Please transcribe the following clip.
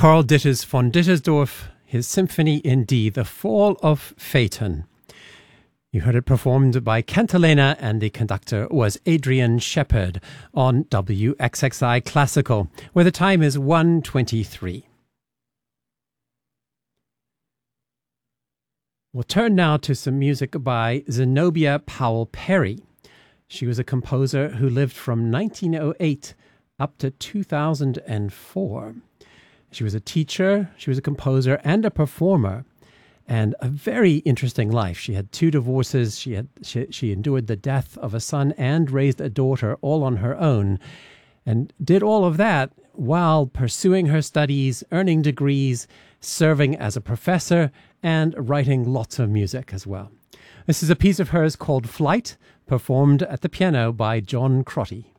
Karl Ditters von Dittersdorf, his symphony in D, The Fall of Phaeton. You heard it performed by Cantilena, and the conductor was Adrian Shepard on WXXI Classical, where the time is 1:23. We'll turn now to some music by Zenobia Powell Perry. She was a composer who lived from 1908 up to 2004. She was a teacher, she was a composer, and a performer, and a very interesting life. She had 2 divorces, she endured the death of a son and raised a daughter all on her own, and did all of that while pursuing her studies, earning degrees, serving as a professor, and writing lots of music as well. This is a piece of hers called Flight, performed at the piano by John Crotty.